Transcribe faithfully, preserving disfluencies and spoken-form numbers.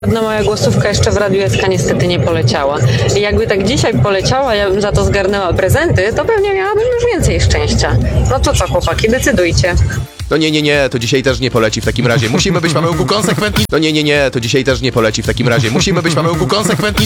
No moja głosówka jeszcze w Radiu S K niestety nie poleciała. I jakby tak dzisiaj poleciała, ja bym za to zgarnęła prezenty, to pewnie miałabym już więcej szczęścia. No to co, chłopaki, decydujcie. No nie, nie, nie, to dzisiaj też nie poleci w takim razie. Musimy być, Pawełku, konsekwentni. No nie, nie, nie, to dzisiaj też nie poleci w takim razie. Musimy być, Pawełku, konsekwentni.